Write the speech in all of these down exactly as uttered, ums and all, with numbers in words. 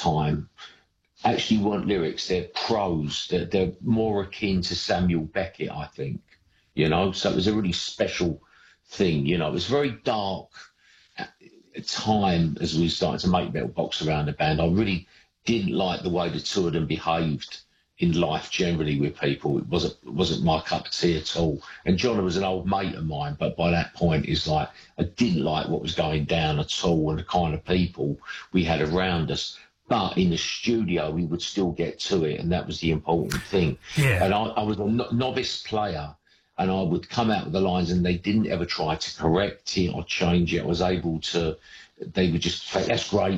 time actually weren't lyrics, they're prose. They're, they're more akin to Samuel Beckett, I think, you know? So it was a really special thing, you know? It was very dark at a time as we started to make Metal Box around the band. I really didn't like the way the two of them behaved in life generally with people. It wasn't it wasn't my cup of tea at all. And John was an old mate of mine, but by that point, it's like I didn't like what was going down at all and the kind of people we had around us. But in the studio, we would still get to it, and that was the important thing. Yeah. And I, I was a no- novice player, and I would come out with the lines, and they didn't ever try to correct it or change it. I was able to, they would just say, that's great,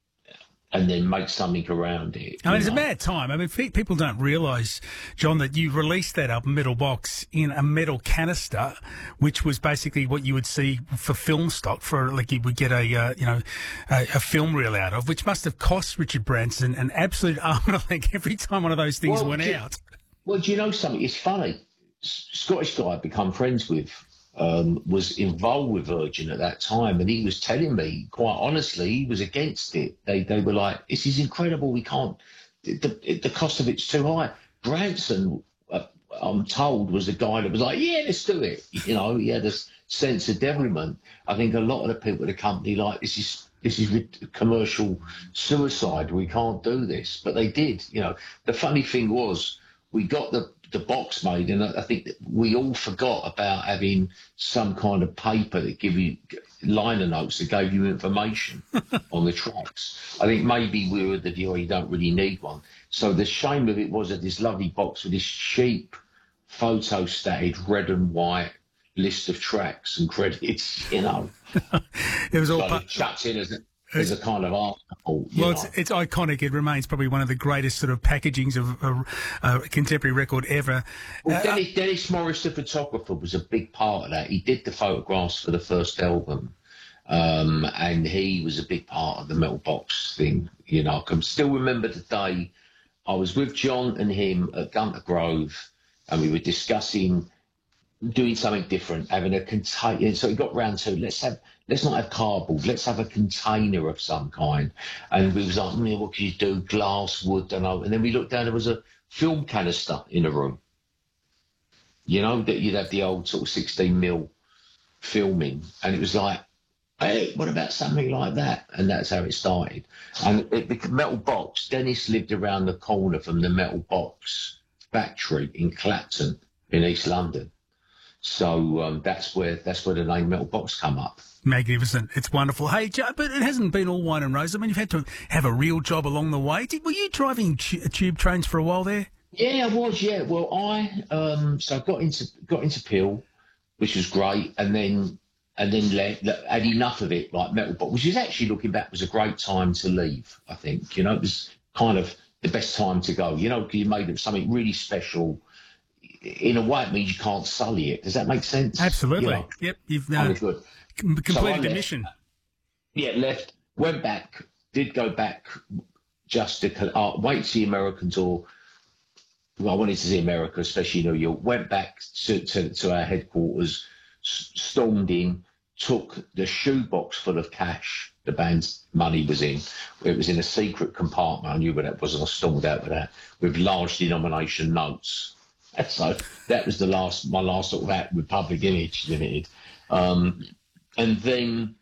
and then make something around it. I mean, it's know? a bad time. I mean, pe- people don't realise, John, that you released that album, Metal Box, in a metal canister, which was basically what you would see for film stock, for like you would get a, uh, you know, a, a film reel out of, which must have cost Richard Branson an absolute arm and a leg every time one of those things well, went do, out. Well, do you know something? It's funny. S- Scottish guy I'd become friends with um, was involved with Virgin at that time, and he was telling me, quite honestly, he was against it. They they were like, this is incredible, we can't, the, the, the cost of it's too high. Branson, uh, I'm told, was the guy that was like, yeah, let's do it. You know, he had a sense of devilment. I think a lot of the people at the company like, this is this is commercial suicide, we can't do this. But they did, you know. The funny thing was, we got the the box made, and I think that we all forgot about having some kind of paper that give you liner notes that gave you information on the tracks. I think maybe we were the view you don't really need one. So the shame of it was that this lovely box with this cheap photo-stated red and white list of tracks and credits, you know. It was all so part- chucked in as a, as a kind of art. Well, it's, it's iconic. It remains probably one of the greatest sort of packagings of a, a contemporary record ever. Well, Uh, Dennis, Dennis Morris, the photographer, was a big part of that. He did the photographs for the first album, um, and he was a big part of the Metal Box thing. You know, I can still remember the day I was with John and him at Gunter Grove, and we were discussing doing something different, having a container. So it got round to let's have let's not have cardboard, let's have a container of some kind. And we was like, mm, what can you do? Glass, wood, don't know. And then we looked down, there was a film canister in the room. You know, that you'd have the old sort of sixteen mil filming, and it was like, hey, what about something like that? And that's how it started. And it, the Metal Box, Dennis lived around the corner from the Metal Box factory in Clapton in East London. So um, that's where that's where the name Metal Box come up. Magnificent. It's wonderful. Hey, Joe, but it hasn't been all wine and roses. I mean, you've had to have a real job along the way. Did, were you driving tu- tube trains for a while there? Yeah, I was. Yeah. Well, I um, so I got into got into Peel, which was great, and then and then le- had enough of it, like Metal Box, which is actually looking back was a great time to leave. I think you know it was kind of the best time to go. You know, you made it something really special. In a way, it means you can't sully it. Does that make sense? Absolutely. You know, yep. You've uh, kind of good. com- completed So the mission. Yeah, left, went back, did go back just to uh, wait to see American tour. Well, I wanted to see America, especially New York. Went back to, to, to our headquarters, s- stormed in, took the shoebox full of cash the band's money was in. It was in a secret compartment. I knew where that was, and I stormed out with that, with large denomination notes. So that was the last, my last sort of act with Public Image Limited. Um, and then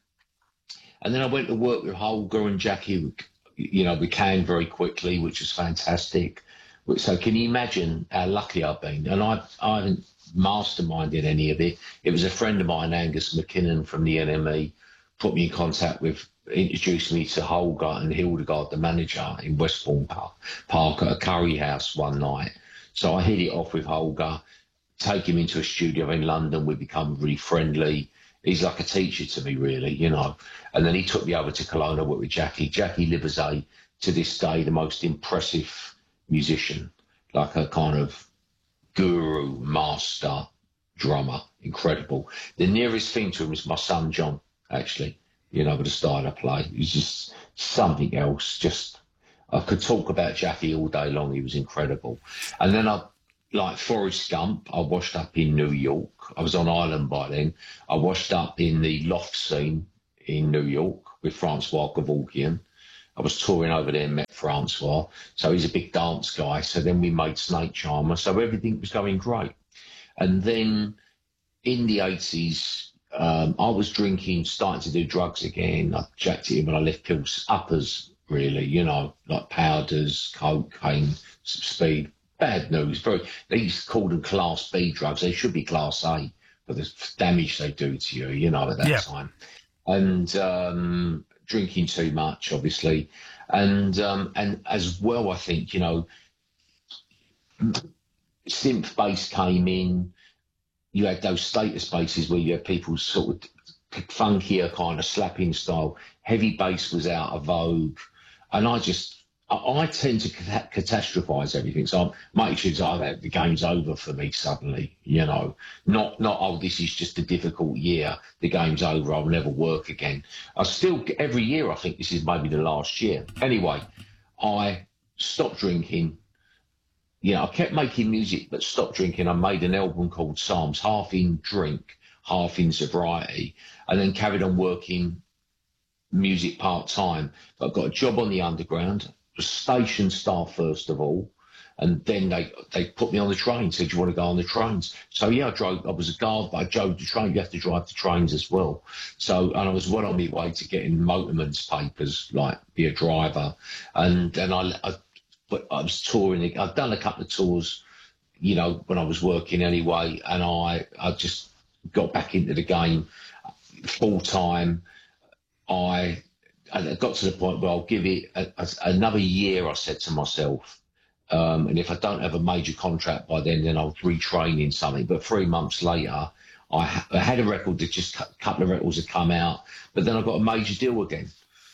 and then I went to work with Holger and Jackie, you know, we came very quickly, which was fantastic. So can you imagine how lucky I've been? And I, I haven't masterminded any of it. It was a friend of mine, Angus McKinnon from the N M E, put me in contact with, introduced me to Holger and Hildegard, the manager in Westbourne Park, Park at a curry house one night. So I hit it off with Holger, take him into a studio in London. We become really friendly. He's like a teacher to me, really, you know. And then he took me over to Cologne. I worked with Jackie. Jackie Liverzay, to this day, the most impressive musician, like a kind of guru, master, drummer, incredible. The nearest thing to him is my son, John, actually, you know, with the style I play. He's just something else, just... I could talk about Jackie all day long. He was incredible. And then I, like Forrest Gump, I washed up in New York. I was on Ireland by then. I washed up in the loft scene in New York with Francois Kevorkian. I was touring over there and met Francois. So he's a big dance guy. So then we made Snake Charmer. So everything was going great. And then in the eighties, um, I was drinking, starting to do drugs again. I jacked it in when I left pills, uppers, really, you know, like powders, cocaine, speed. Bad news. Very. They used to call them Class B drugs. They should be Class A for the damage they do to you, you know, at that yeah. time. And um, drinking too much, obviously. And um, and as well, I think, you know, synth bass came in. You had those status basses where you had people sort of funkier kind of slapping style. Heavy bass was out of vogue. And I just, I, I tend to cat- catastrophize everything. So I make sure that the game's over for me suddenly, you know. Not, not oh, this is just a difficult year. The game's over. I'll never work again. I still, every year, I think this is maybe the last year. Anyway, I stopped drinking. You know, I kept making music, but stopped drinking. I made an album called Psalms, half in drink, half in sobriety, and then carried on working music part-time. But I got a job on the Underground, was station staff first of all, and then they they put me on the train, said, you want to go on the trains? So, yeah, I drove. I was a guard, but I drove the train. You have to drive the trains as well. So, and I was well on my way to getting motorman's papers, like be a driver. And then I... I But I was touring. I'd done a couple of tours, you know, when I was working anyway, and I, I just got back into the game full time. I, I got to the point where I'll give it a, a, another year, I said to myself, um, and if I don't have a major contract by then, then I'll retrain in something. But three months later, I, ha- I had a record that just a couple of records had come out, but then I got a major deal again.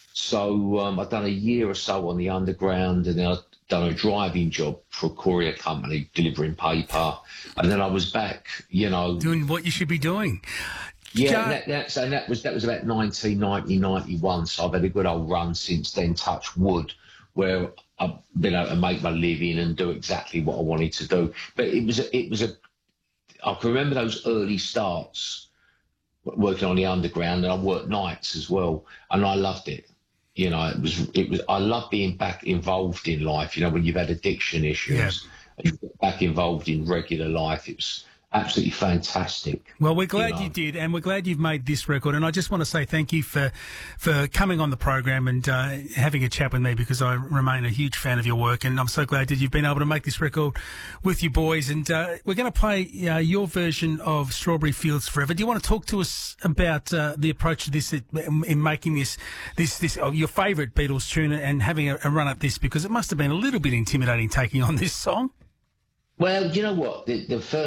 So um, I'd done a year or so on the Underground, and then I'd done a driving job for a courier company, delivering paper, and then I was back, you know, doing what you should be doing. Yeah, Ja- that, that's, and that was that was about nineteen ninety, ninety-one. So I've had a good old run since then, touch wood, where I've been able to make my living and do exactly what I wanted to do. But it was a, it was a, I can remember those early starts working on the Underground, and I worked nights as well, and I loved it. You know, it was, it was, I love being back involved in life, you know, when you've had addiction issues, Yeah. and you get back involved in regular life. It was absolutely fantastic. Well, we're glad you know. you did, and we're glad you've made this record. And I just want to say thank you for for coming on the program and uh, having a chat with me, because I remain a huge fan of your work, and I'm so glad that you've been able to make this record with your boys. And uh, we're going to play uh, your version of Strawberry Fields Forever. Do you want to talk to us about uh, the approach to this in, in making this this this oh, your favourite Beatles tune and having a, a run at this, because it must have been a little bit intimidating taking on this song? Well, you know what, the, the first